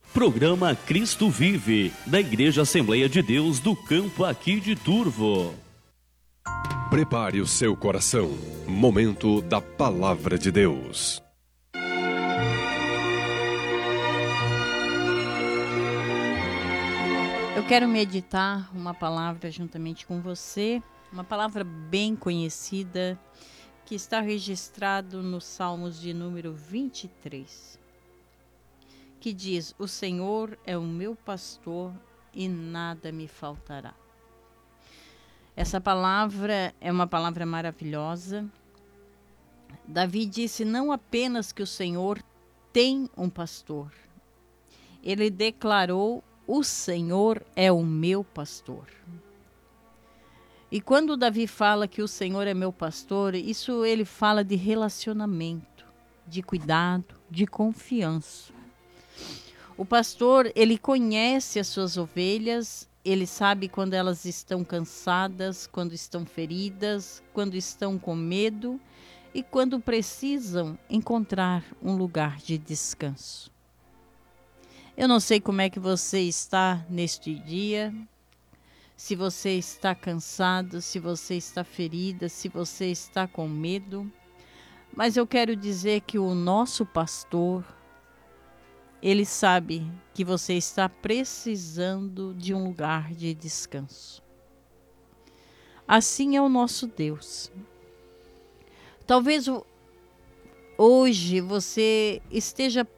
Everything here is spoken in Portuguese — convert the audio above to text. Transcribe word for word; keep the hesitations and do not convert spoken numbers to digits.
Programa Cristo Vive, da Igreja Assembleia de Deus do Campo aqui de Turvo. Prepare o seu coração. Momento da Palavra de Deus. Eu quero meditar uma palavra juntamente com você, uma palavra bem conhecida, que está registrado nos Salmos de número vinte e três, que diz: o Senhor é o meu pastor e nada me faltará. Essa palavra é uma palavra maravilhosa. Davi disse não apenas que o Senhor tem um pastor, ele declarou: o Senhor é o meu pastor. E quando Davi fala que o Senhor é meu pastor, isso ele fala de relacionamento, de cuidado, de confiança. O pastor, ele conhece as suas ovelhas, ele sabe quando elas estão cansadas, quando estão feridas, quando estão com medo e quando precisam encontrar um lugar de descanso. Eu não sei como é que você está neste dia, se você está cansado, se você está ferida, se você está com medo, mas eu quero dizer que o nosso pastor, ele sabe que você está precisando de um lugar de descanso. Assim é o nosso Deus. Talvez hoje você esteja